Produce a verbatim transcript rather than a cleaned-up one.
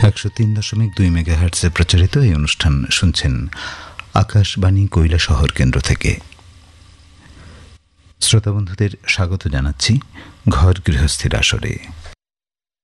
একশো তিন দশমিক দুই মেগাহার্টসে প্রচারিত এই অনুষ্ঠান শুনছেন আকাশবাণী কৈলাসহর কেন্দ্র থেকে। শ্রোতা বন্ধুদের স্বাগত জানাচ্ছি ঘর গৃহস্থির আসরে।